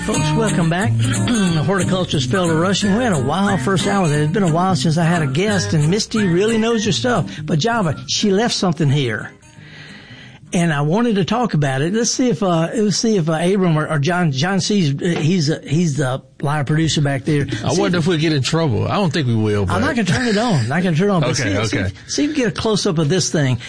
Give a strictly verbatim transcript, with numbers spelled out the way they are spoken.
folks, welcome back. Horticulture Spelled Russian. We had a wild first hour. It's been a while since I had a guest, and Misty really knows her stuff. But Java, she left something here, and I wanted to talk about it. Let's see if uh, let's see if uh, Abram or, or John John sees uh, he's uh, he's the live producer back there. I see wonder if, if we'll get in trouble. I don't think we will. But. I'm not going to turn it on. I'm not going to turn it on. But okay, see, okay. See, see if we get a close up of this thing.